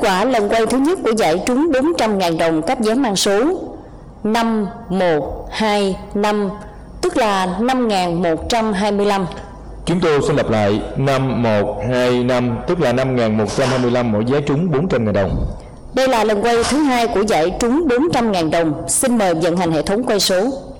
quả lần quay thứ nhất của giải trúng 400.000 đồng các vé mang số 5125, tức là 5.125. Chúng tôi xin lặp lại 5125, tức là 5.125 mỗi vé trúng 400.000 đồng. Đây là lần quay thứ hai của giải trúng 400.000 đồng. Xin mời vận hành hệ thống quay số.